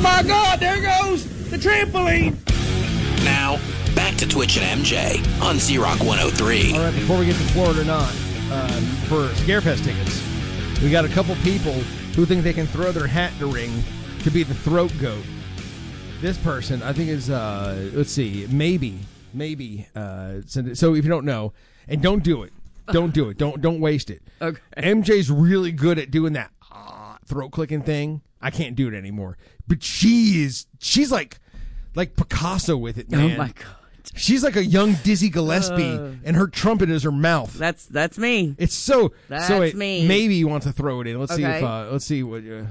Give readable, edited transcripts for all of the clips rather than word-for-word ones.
my God, there goes the trampoline. Now, back to Twitch and MJ on Z-Rock 103. All right, before we get to Florida or not, for Scarefest tickets, we got a couple people who think they can throw their hat in the ring to be the throat goat. This person, I think, is, let's see, maybe. So if you don't know, and don't do it. Don't do it. Don't waste it. Okay. MJ's really good at doing that throat clicking thing. I can't do it anymore. But she's like Picasso with it, man. Oh my God. She's like a young Dizzy Gillespie, and her trumpet is her mouth. That's me. It's so. That's so it me. Maybe you want to throw it in. Let's see Okay. if. Let's see what. It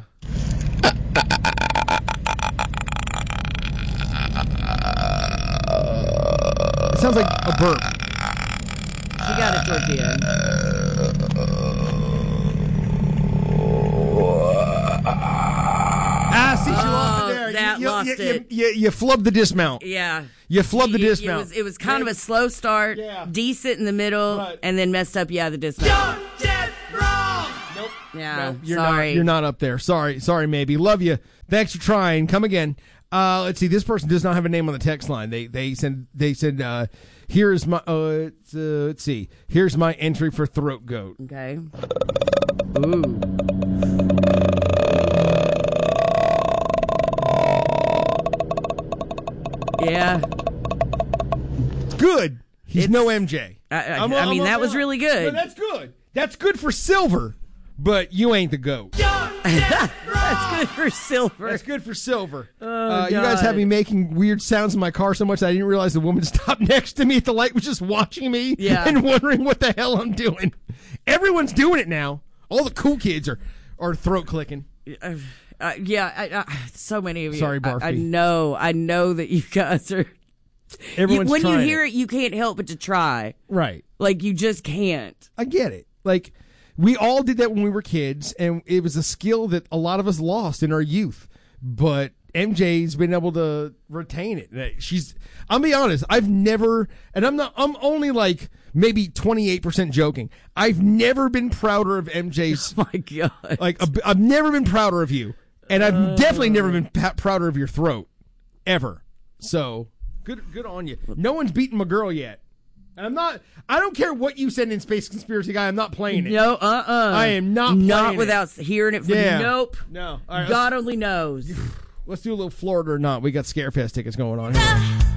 sounds like a burp. She got it towards the end. See, she lost it there. That lost it. You flubbed the dismount. Yeah. You flubbed the dismount. It was kind of a slow start, decent in the middle, Right. and then messed up, the dismount. Don't get wrong. Nope. Yeah, You're sorry. Not, you're not up there. Sorry, maybe. Love you. Thanks for trying. Come again. Let's see. This person does not have a name on the text line. They said here's my let's see. Here's my entry for throat goat. Okay. Ooh. Yeah. It's good. He's no MJ. I mean, that was really good. No, that's good. That's good for silver, but you ain't the goat. That's good for silver. That's good for silver. Oh, you guys God. have me making weird sounds in my car so much that I didn't realize the woman stopped next to me at the light was just watching me and wondering what the hell I'm doing. Everyone's doing it now. All the cool kids are throat clicking. So many of you. Sorry, Barfy. I know that you guys are. Everyone's when you trying hear it, you can't help but to try. Right. Like, you just can't. I get it. Like, we all did that when we were kids, and it was a skill that a lot of us lost in our youth. But MJ's been able to retain it. I'll be honest, I've never, and I'm only like maybe 28% joking. I've never been prouder of MJ's. Oh my God. Like, I've never been prouder of you. And I've definitely never been prouder of your throat. Ever. So, good on you. No one's beaten my girl yet. And I don't care what you said in Space Conspiracy Guy, I'm not playing it. No, I am not playing Not it. without hearing it from you. Nope. No. All right, God only knows. Let's do a little Florida or not. We got Scarefest tickets going on here.